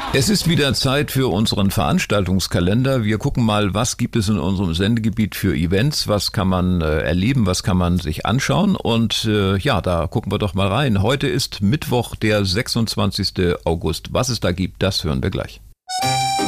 Es ist wieder Zeit für unseren Veranstaltungskalender. Wir gucken mal, was gibt es in unserem Sendegebiet für Events, was kann man erleben, was kann man sich anschauen. Und ja, da gucken wir doch mal rein. Heute ist Mittwoch, der 26. August. Was es da gibt, das hören wir gleich.